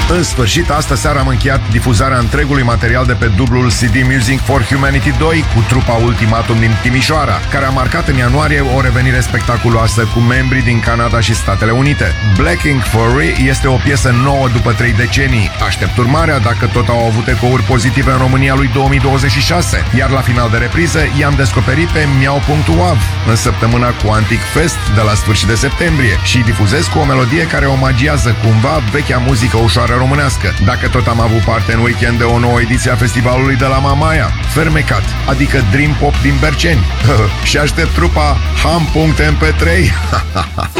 În sfârșit, astă seară am încheiat difuzarea întregului material de pe dublul CD Music for Humanity 2 cu trupa Ultimatum din Timișoara, care a marcat în ianuarie o revenire spectaculoasă cu membrii din Canada și Statele Unite. Black Ink Fury este o piesă nouă după 3 decenii. Aștept urmarea dacă tot au avut ecouri pozitive în România lui 2026. Iar la final de repriză i-am descoperit pe Miau.uav în săptămâna cu Antic Fest de la sfârșit de septembrie și difuzez cu o melodie care omagiază cumva vechea muzică ușoară românească. Dacă tot am avut parte în weekend de o nouă ediție a festivalului de la Mamaia, Fermecat, adică Dream Pop din Berceni. Și aștept trupa Ham.mp3.